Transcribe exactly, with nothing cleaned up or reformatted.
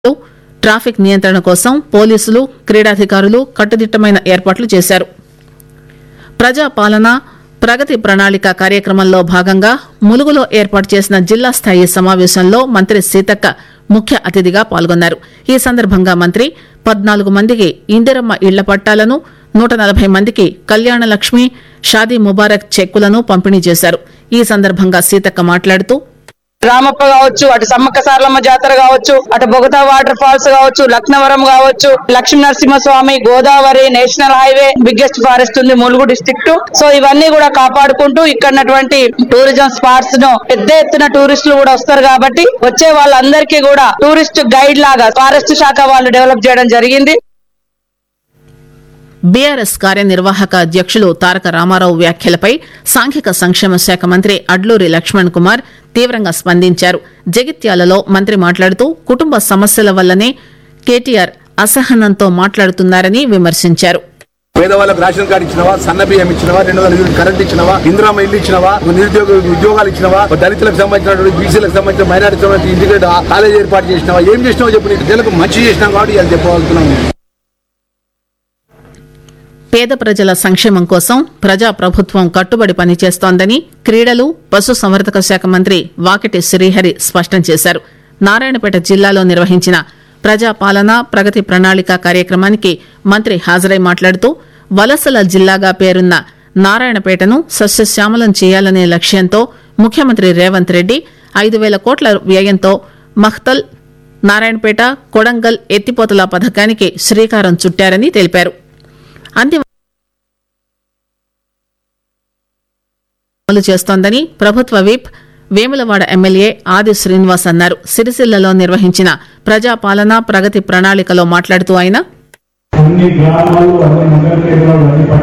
Traffic నియంత్రణ కోసం పోలీసులు క్రీడాధికారులు కట్టుదిట్టమైన ఏర్పాట్లు చేశారు. ప్రజాపాలన ప్రగతి ప్రణాళిక కార్యక్రమంలో భాగంగా ములుగులో ఏర్పాటు చేసిన జిల్లా స్థాయి సమావేశంలో మంత్రి సీతక్క ముఖ్య అతిథిగా పాల్గొన్నారు. ఈ సందర్భంగా మంత్రి పద్నాలుగు మందికి ఇందిరమ్మ ఇళ్ల పట్టాలను, నూట నలభై మందికి కళ్యాణ లక్ష్మి, షాదీ ముబారక్ చెక్కులను పంపిణీ చేశారు. ఈ సందర్భంగా సీతక్క మాట్లాడుతూ, రామప్ప కావచ్చు, అటు సమ్మక్క సారలమ్మ జాతర కావచ్చు, అటు బొగతా వాటర్ ఫాల్స్ కావచ్చు, లక్నవరం కావచ్చు, Lakshmi Narasimhaswamy, Godavari, national highway, biggest forest ఉంది ములుగు డిస్ట్రిక్ట్. సో ఇవన్నీ కూడా కాపాడుకుంటూ ఇక్కడటువంటి టూరిజం స్పాట్స్ ను పెద్ద ఎత్తున టూరిస్టులు కూడా వస్తారు కాబట్టి వచ్చే వాళ్ళందరికీ కూడా టూరిస్ట్ గైడ్ లాగా ఫారెస్ట్ శాఖ వాళ్ళు డెవలప్ చేయడం జరిగింది. బీఆర్ఎస్ కార్యనిర్వాహక అధ్యక్షులు తారక రామారావు వ్యాఖ్యలపై సాంఘిక సంక్షేమ శాఖ మంత్రి అడ్లూరి లక్ష్మణ్ కుమార్ తీవ్రంగా స్పందించారు. జగిత్యాలలో మంత్రి మాట్లాడుతూ కుటుంబ సమస్యల వల్లనే కేటీఆర్ అసహనంతో మాట్లాడుతున్నారని విమర్శించారు. పేదవాళ్ళకు రేషన్ కార్డు ఇచ్చినవా, సన్న బియ్యం ఇచ్చినవా, రెండు వందల యూనిట్ కరెంట్ ఇచ్చినవా, ఇందిరామ ఇల్లు ఇచ్చినవా, నిరుద్యోగ ఉద్యోగాలు ఇచ్చినవా, దళితులకు సంబంధించినటువంటి బీసీలకు సంబంధించిన మైనారిటీ సంబంధించిన ఇంటిగ్రేట్ కాలేజ్ ఏర్పాటు చేసినవా, ఏం చేసినావో చెప్పు. నీకు జలకు మంచి చేసినాం కాబట్టి అది చెప్పగలుగుతున్నాం. పేద ప్రజల సంక్షేమం కోసం ప్రజా ప్రభుత్వం కట్టుబడి పనిచేస్తోందని క్రీడలు పశుసంవర్ధక శాఖ మంత్రి వాకిటి శ్రీహరి స్పష్టం చేశారు. నారాయణపేట జిల్లాలో నిర్వహించిన ప్రజాపాలన ప్రగతి ప్రణాళిక కార్యక్రమానికి మంత్రి హాజరై మాట్లాడుతూ వలసల జిల్లాగా పేరున్న నారాయణపేటను సస్యశ్యామలం చేయాలనే లక్ష్యంతో ముఖ్యమంత్రి రేవంత్ రెడ్డి ఐదు వేల కోట్ల వ్యయంతో మఖ్తల్, నారాయణపేట, కొడంగల్ ఎత్తిపోతల పథకానికి శ్రీకారం చుట్టారని తెలిపారు. అంతిమ అమలు చేస్తోందని ప్రభుత్వ విప్ వేములవాడ ఎమ్మెల్యే ఆది శ్రీనివాస్ అన్నారు. సిరిసిల్లలో నిర్వహించిన ప్రజాపాలన ప్రగతి ప్రణాళికలో మాట్లాడుతూ ఆయన